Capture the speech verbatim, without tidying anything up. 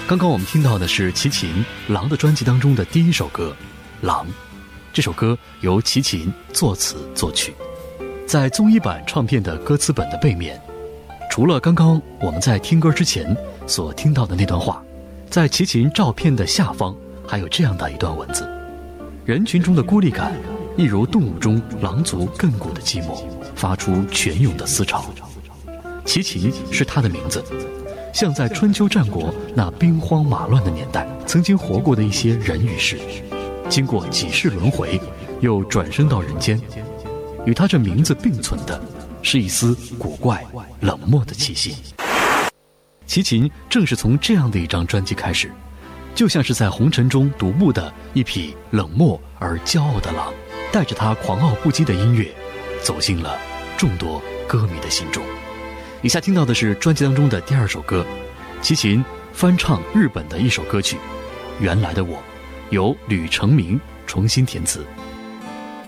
刚刚我们听到的是齐秦《狼》的专辑当中的第一首歌《狼》，这首歌由齐秦作词作曲。在综艺版唱片的歌词本的背面，除了刚刚我们在听歌之前所听到的那段话，在齐秦照片的下方还有这样的一段文字：人群中的孤立感，一如动物中狼族亘古的寂寞，发出泉涌的思潮。齐秦是他的名字，像在春秋战国那兵荒马乱的年代，曾经活过的一些人与事，经过几世轮回，又转生到人间。与他这名字并存的，是一丝古怪冷漠的气息。齐秦正是从这样的一张专辑开始，就像是在红尘中独步的一匹冷漠而骄傲的狼，带着他狂傲不羁的音乐，走进了众多歌迷的心中。以下听到的是专辑当中的第二首歌，齐秦翻唱日本的一首歌曲《原来的我》，由吕成明重新填词。